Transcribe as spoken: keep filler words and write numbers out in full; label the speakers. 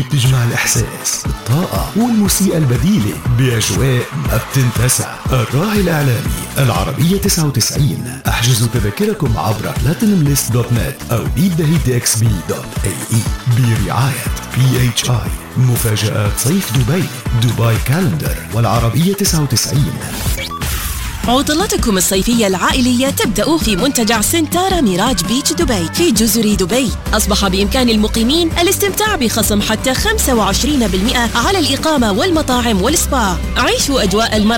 Speaker 1: بتجمع الإحساس، الطاقة والموسيقى البديلة بأجواء ما بتنتسى. الراعي الإعلامي العربية تسعة وتسعين. احجزوا تذاكركم عبر بلاتينوم ليست دوت نت أو بيت دهيت إكس بي دوت إيه إي برعاية بي إتش آي. مفاجآت صيف دبي، دبي كالندر والعربية تسعة وتسعين.
Speaker 2: عطلتكم الصيفية العائلية تبدأ في منتجع سنتارا ميراج بيتش دبي في جزر دبي. أصبح بإمكان المقيمين الاستمتاع بخصم حتى خمسة وعشرين بالمئة على الإقامة والمطاعم والسبا. عيشوا أجواء المرح